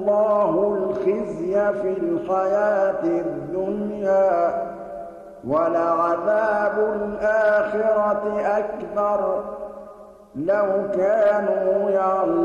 اللَّهُ الْخِزْيَ فِي الْحَيَاةِ الدُّنْيَا ۖ وَلَعَذَابُ الْآخِرَةِ أَكْبَرُ ۚ لَوْ كَانُوا يَعْلَمُونَ